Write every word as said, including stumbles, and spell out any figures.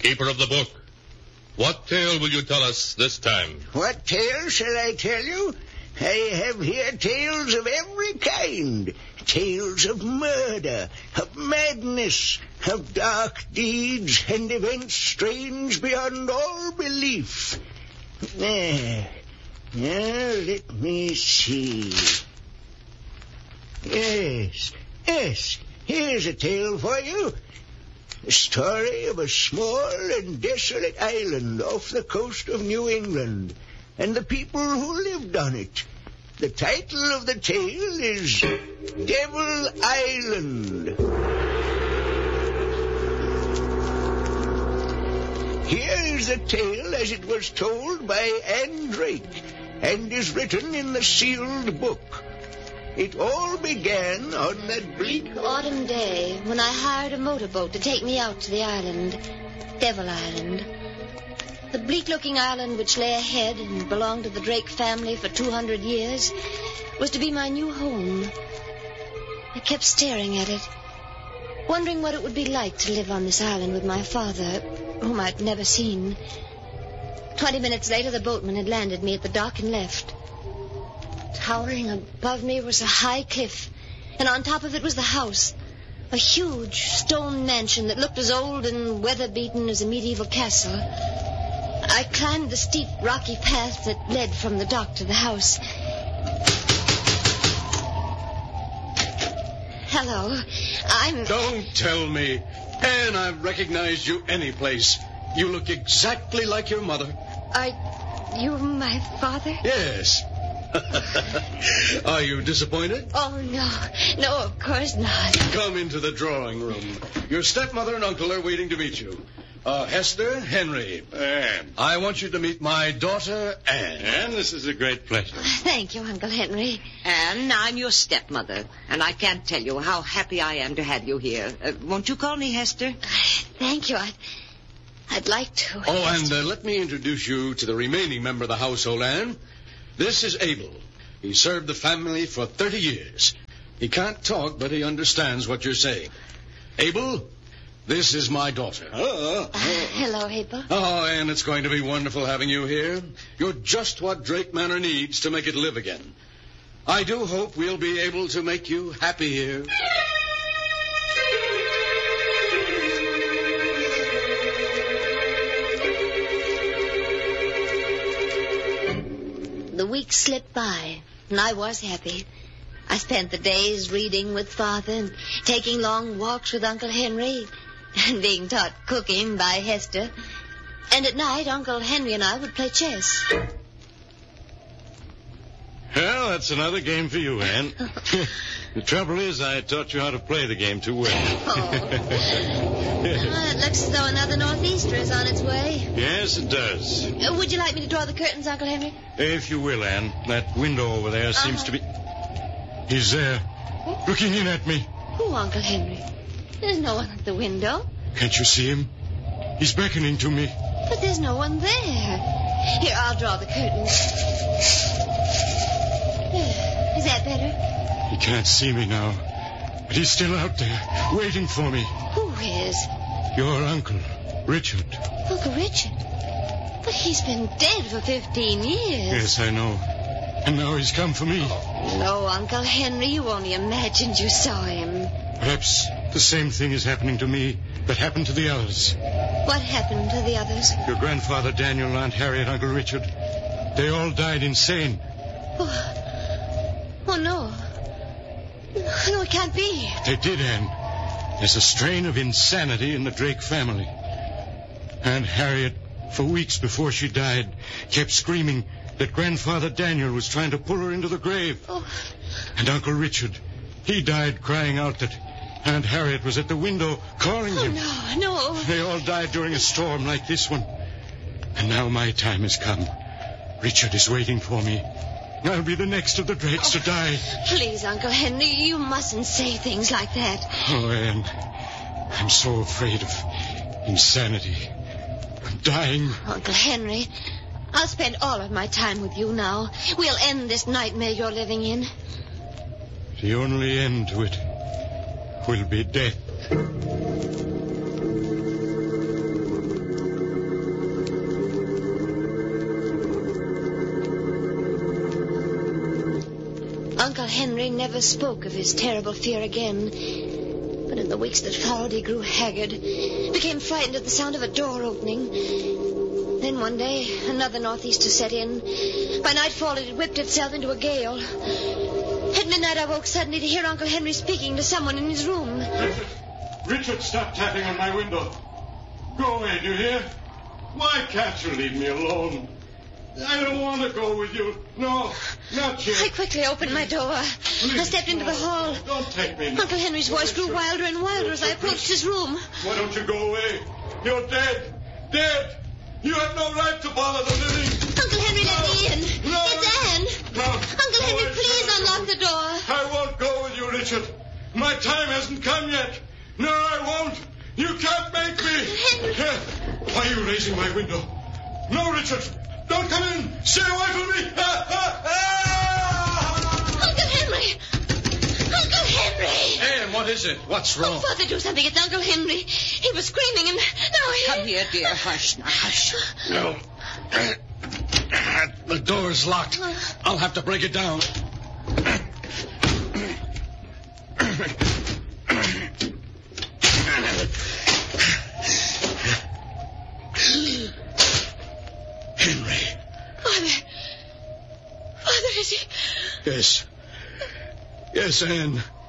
Keeper of the book, what tale will you tell us this time? What tale shall I tell you? I have here tales of every kind. Tales of murder, of madness, of dark deeds and events strange beyond all belief. There. Now, let me see. Yes, yes, here's a tale for you. The story of a small and desolate island off the coast of New England, and the people who lived on it. The title of the tale is Devil Island. Here is the tale as it was told by Anne Drake, and is written in the sealed book. It all began on that bleak autumn day when I hired a motorboat to take me out to the island, Devil Island. The bleak-looking island which lay ahead and belonged to the Drake family for two hundred years was to be my new home. I kept staring at it, wondering what it would be like to live on this island with my father, whom I'd never seen. Twenty minutes later, the boatman had landed me at the dock and left. Towering above me was a high cliff, and on top of it was the house, a huge stone mansion that looked as old and weather-beaten as a medieval castle. I climbed the steep, rocky path that led from the dock to the house. Hello, I'm... Don't tell me. Anne, I've recognized you any place. You look exactly like your mother. Are you my father? Yes. Are you disappointed? Oh, no. No, of course not. Come into the drawing room. Your stepmother and uncle are waiting to meet you. Uh, Hester, Henry. Anne. I want you to meet my daughter, Anne. Anne, this is a great pleasure. Thank you, Uncle Henry. Anne, I'm your stepmother, and I can't tell you how happy I am to have you here. Uh, won't you call me Hester? Thank you. I'd, I'd like to. Oh, and uh, let me introduce you to the remaining member of the household, Anne. This is Abel. He served the family for thirty years. He can't talk, but he understands what you're saying. Abel, this is my daughter. Uh, hello, Abel. Oh, Anne, it's going to be wonderful having you here. You're just what Drake Manor needs to make it live again. I do hope we'll be able to make you happy here. The weeks slipped by, and I was happy. I spent the days reading with Father and taking long walks with Uncle Henry and being taught cooking by Hester. And at night, Uncle Henry and I would play chess. Well, that's another game for you, Anne. The trouble is I taught you how to play the game too well. Oh. Well, it looks as though another northeaster is on its way. Yes, it does. Uh, would you like me to draw the curtains, Uncle Henry? If you will, Anne. That window over there seems Uh-huh. to be... He's there, looking in at me. Who, Uncle Henry? There's no one at the window. Can't you see him? He's beckoning to me. But there's no one there. Here, I'll draw the curtains. Is that better? He can't see me now, but he's still out there, waiting for me. Who is? Your uncle, Richard. Uncle Richard? But he's been dead for fifteen years. Yes, I know. And now he's come for me. No, Uncle Henry, you only imagined you saw him. Perhaps the same thing is happening to me that happened to the others. What happened to the others? Your grandfather, Daniel, Aunt Harriet, Uncle Richard. They all died insane. Oh, oh no. No, it can't be. They did, Anne. There's a strain of insanity in the Drake family. Aunt Harriet, for weeks before she died, kept screaming that Grandfather Daniel was trying to pull her into the grave. Oh. And Uncle Richard, he died crying out that Aunt Harriet was at the window calling Oh, him. no, no. They all died during a storm like this one. And now my time has come. Richard is waiting for me. I'll be the next of the Drakes Oh, to die. Please, Uncle Henry, you mustn't say things like that. Oh, Anne, I'm so afraid of insanity. I'm dying. Uncle Henry, I'll spend all of my time with you now. We'll end this nightmare you're living in. The only end to it will be death. Uncle Henry never spoke of his terrible fear again. But in the weeks that followed, he grew haggard, became frightened at the sound of a door opening. Then one day, another northeaster set in. By nightfall, it had whipped itself into a gale. At midnight, I woke suddenly to hear Uncle Henry speaking to someone in his room. Richard, Richard, stop tapping on my window. Go away, do you hear? Why can't you leave me alone? I don't want to go with you. No, not you. I quickly opened my door. Please, I stepped into no, the hall. Don't take me. Uncle Henry's voice grew wilder and wilder as I approached his room. Why don't you go away? You're dead. Dead. You have no right to bother the living. Uncle Henry, let me in. No, It's Anne. No. Uncle Henry, No, please no, unlock the door. I won't go with you, Richard. My time hasn't come yet. No, I won't. You can't make me. Henry. Here. Why are you raising my window? No, Richard. Don't come in. Stay away from me. Ah, ah, ah! Uncle Henry. Uncle Henry. Anne, what is it? What's Oh, wrong? Father, do something. It's Uncle Henry. He was screaming and now he... Come here, dear. Hush now, hush. No. The door's locked. I'll have to break it down. Henry. Father. Father, is he... Yes. Yes, Anne.